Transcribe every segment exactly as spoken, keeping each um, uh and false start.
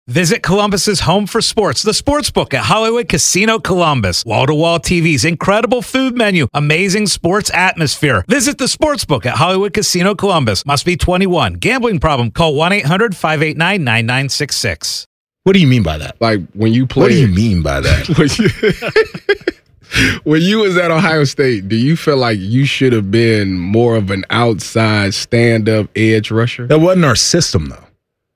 Visit Columbus's home for sports, the Sportsbook at Hollywood Casino Columbus. Wall-to-wall T Vs, incredible food menu, amazing sports atmosphere. Visit the Sportsbook at Hollywood Casino Columbus. Must be twenty-one. Gambling problem? Call one eight hundred five eight nine nine nine six six. What do you mean by that? Like when you play. What do you mean by that? when, you, when you was at Ohio State, do you feel like you should have been more of an outside stand-up edge rusher? That wasn't our system, though.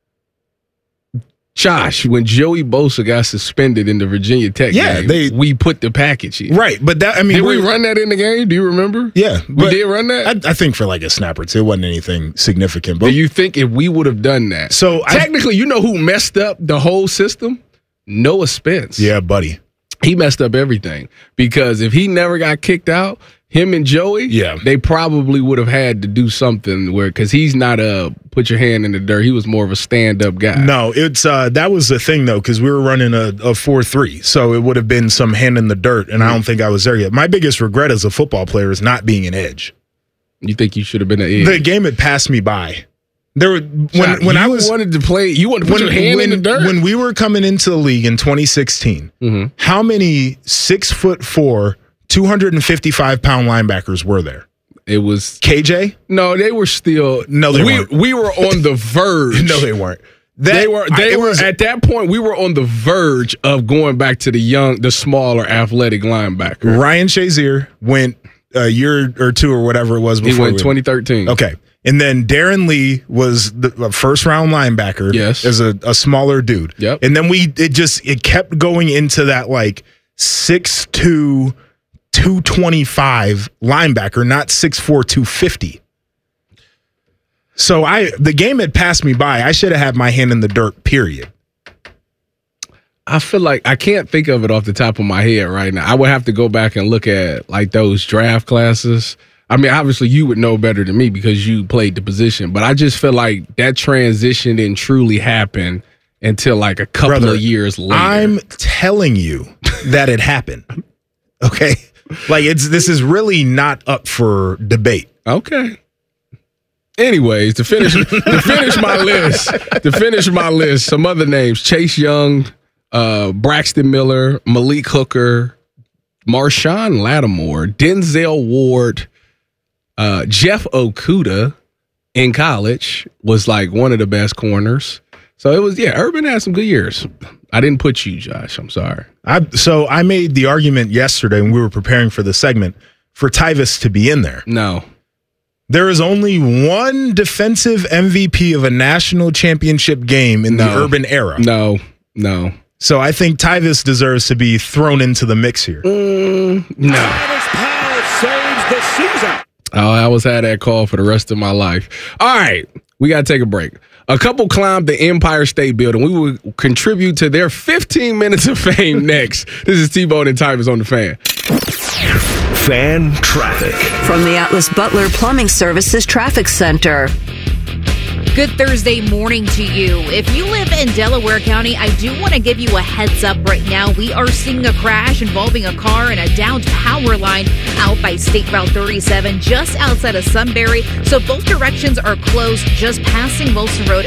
Josh, when Joey Bosa got suspended in the Virginia Tech yeah, game, they, we put the package in. Right, but that I mean, did we run that in the game? Do you remember? Yeah, we did run that. I, I think for like a snap or two, it wasn't anything significant. But do you think if we would have done that? So technically, I, you know who messed up the whole system? Noah Spence. Yeah, buddy. He messed up everything because if he never got kicked out, him and Joey, yeah, they probably would have had to do something where because he's not a put your hand in the dirt. He was more of a stand up guy. No, it's uh, that was the thing though because we were running a, a four three, so it would have been some hand in the dirt, and mm-hmm. I don't think I was there yet. My biggest regret as a football player is not being an edge. You think you should have been an edge? The game had passed me by. There were when John, when you I was wanted to play. You wanted to put when, your hand when, in the dirt. When we were coming into the league in twenty sixteen, mm-hmm. how many six foot four, two hundred fifty-five pound linebackers were there? It was K J. No, they were still. No, they we, weren't. We were on the verge. No, they weren't. That, they were. They I, were was, at that point. We were on the verge of going back to the young, the smaller, athletic linebacker. Ryan Shazier went a year or two or whatever it was before. He went twenty thirteen. Okay. And then Darren Lee was the first round linebacker. Yes. As a, a smaller dude. Yep. And then we it just it kept going into that like six two, two twenty-five linebacker, not six four, two fifty. So I the game had passed me by. I should have had my hand in the dirt, period. I feel like I can't think of it off the top of my head right now. I would have to go back and look at like those draft classes. I mean, obviously you would know better than me because you played the position, but I just feel like that transition didn't truly happen until like a couple Brother, of years later. I'm telling you that it happened. Okay? Like it's this is really not up for debate. Okay. Anyways, to finish to finish my list, to finish my list, some other names: Chase Young, uh, Braxton Miller, Malik Hooker, Marshawn Lattimore, Denzel Ward. Uh, Jeff Okudah in college was like one of the best corners. So it was, yeah, Urban had some good years. I didn't put you, Josh. I'm sorry. I, so I made the argument yesterday when we were preparing for the segment for Tyvis to be in there. No. There is only one defensive M V P of a national championship game in no. the Urban era. No, no. So I think Tyvis deserves to be thrown into the mix here. Mm, no. Tyvis Powell saves the season. Oh, I always had that call for the rest of my life. All right, we got to take a break. A couple climbed the Empire State Building. We will contribute to their fifteen minutes of fame next. This is T-Bone and Tyvis on the Fan. Fan traffic. From the Atlas Butler Plumbing Services Traffic Center. Good Thursday morning to you. If you live in Delaware County, I do want to give you a heads up right now. We are seeing a crash involving a car and a downed power line out by State Route thirty-seven, just outside of Sunbury. So both directions are closed, just passing Wilson Road